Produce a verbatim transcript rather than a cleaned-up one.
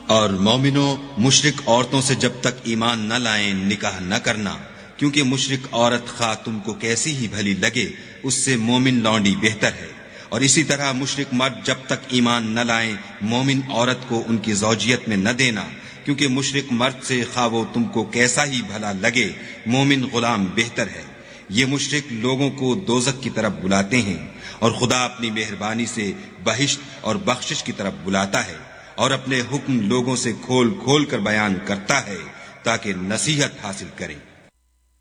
और मोमिनों, मुशरिक औरतों से जब तक ईमान न लाएं निकाह न करना, क्योंकि मुशरिक औरत खा तुमको कैसी ही भली लगे उससे मोमिन लौंडी बेहतर है। और इसी तरह मुशरिक मर्द जब तक ईमान न लाएं मोमिन औरत को उनकी ज़ौजियत में न देना, क्योंकि मुशरिक मर्द से खा वो तुमको कैसा ही भला लगे मोमिन गुलाम बेहतर है। ये मुशरिक लोगों को दोज़ख की तरफ बुलाते हैं और खुदा अपनी मेहरबानी से बहिश्त और बख्शिश की तरफ बुलाता है और अपने हुक्म लोगों से खोल खोल कर बयान करता है ताकि नसीहत हासिल करें।